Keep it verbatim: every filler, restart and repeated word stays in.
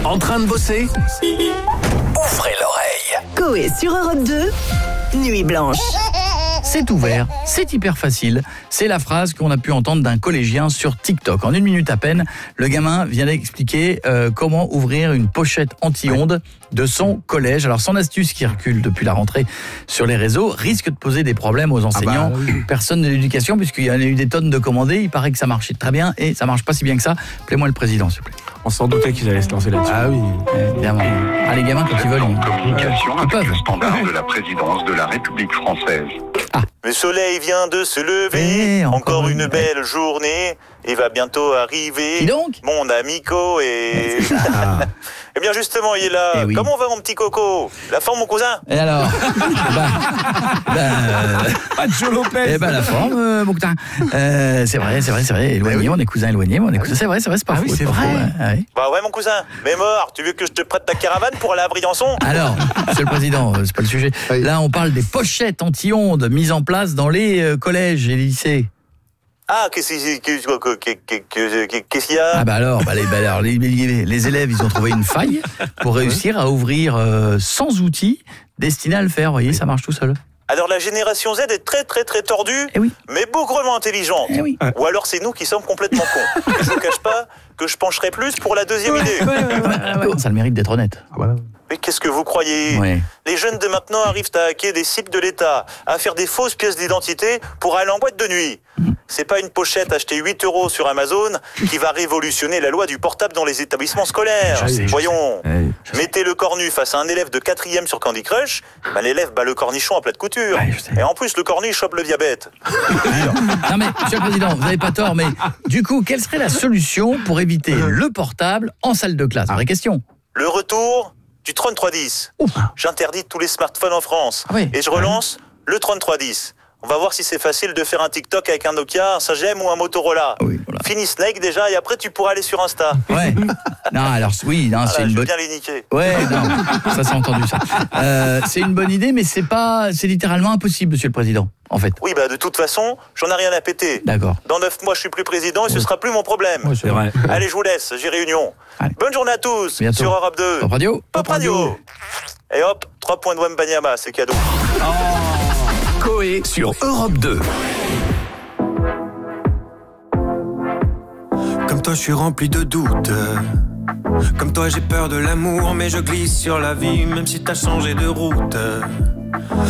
En train de bosser? Ouvrez l'oreille. Coé sur Europe deux, Nuit blanche. C'est ouvert, c'est hyper facile. C'est la phrase qu'on a pu entendre d'un collégien sur TikTok. En une minute à peine, le gamin vient d'expliquer euh, comment ouvrir une pochette anti-ondes de son collège. Alors son astuce qui recule depuis la rentrée sur les réseaux risque de poser des problèmes aux enseignants, ah bah, oui. personne de l'éducation, puisqu'il y en a eu des tonnes de commandés. Il paraît que ça marchait très bien et ça marche pas si bien que ça. Appelez-moi le président, s'il vous plaît. On s'en doutait qu'ils allaient se lancer là-dessus. Ah oui, évidemment. Ah, les gamins, quand ils veulent, ils, communication ils avec peuvent. le standard de la présidence de la République française. Ah. Le soleil vient de se lever, Et encore, encore une une belle journée, il va bientôt arriver. Qui donc ? Mon ami Coé. Eh bien justement, il est là. Eh oui. Comment va mon petit coco? La forme, mon cousin? Et alors bah, bah, euh, Pas de Joe Lopez. Eh ben la forme, euh, Mouktin. Euh, c'est vrai, c'est vrai, c'est vrai. Éloigné, on est cousins éloignés, mais on est cousins. C'est vrai, c'est vrai, c'est pas Ah faux. oui, c'est pas vrai. faux, ouais, ouais. Bah ouais, mon cousin. Mais mort, tu veux que je te prête ta caravane pour aller à Briançon? Alors, monsieur le président, euh, c'est pas le sujet. Oui. Là, on parle des pochettes anti-ondes mises en place dans les euh, collèges et lycées. Ah, qu'est-ce qu'il qu'est-ce qu'il y a? Ah bah alors, bah les, bah alors les, les, les élèves, ils ont trouvé une faille pour réussir à ouvrir euh, sans outils destinés à le faire. Vous voyez, ça marche tout seul. Alors la génération Z est très très très tordue, Eh oui. mais bougrement intelligente. Eh oui. Ou alors c'est nous qui sommes complètement cons. Je vous cache pas que je pencherai plus pour la deuxième idée. Ça a le mérite d'être honnête. Mais qu'est-ce que vous croyez? Ouais. Les jeunes de maintenant arrivent à hacker des sites de l'État, à faire des fausses pièces d'identité pour aller en boîte de nuit. C'est pas une pochette achetée huit euros sur Amazon qui va révolutionner la loi du portable dans les établissements scolaires. Je sais, je Voyons, Ouais, mettez le cornu face à un élève de quatrième sur Candy Crush, bah l'élève bat le cornichon à plat de couture. Ouais, je sais. Et en plus, le cornu chope le diabète. Non mais, monsieur le président, vous n'avez pas tort, mais du coup, quelle serait la solution pour éviter le portable en salle de classe? Vraie question. Le retour du trente-trois dix. Ouf. J'interdis tous les smartphones en France. Ah oui. Et je relance le trente-trois dix. On va voir si c'est facile de faire un TikTok avec un Nokia, un cinq G M ou un Motorola. Ah oui, voilà. Fini Snake déjà, et après tu pourras aller sur Insta. Ouais. Non, alors oui, non, Ah c'est là, une je veux bonne. bien les niquer. Ouais, non, ça c'est entendu ça. Euh, c'est une bonne idée, mais c'est pas, c'est littéralement impossible, monsieur le président, en fait. Oui, bah de toute façon, j'en ai rien à péter. D'accord. Dans neuf mois, je suis plus président et ce sera plus mon problème. Ouais, C'est vrai. Allez, je vous laisse, j'ai réunion. Allez. Bonne journée à tous Bientôt. sur Europe deux. Top Radio. Pop Radio. Et hop, trois points de Wembanyama, c'est cadeau. Coé sur Europe deux. Comme toi je suis rempli de doutes. Comme toi j'ai peur de l'amour, mais je glisse sur la vie même si t'as changé de route.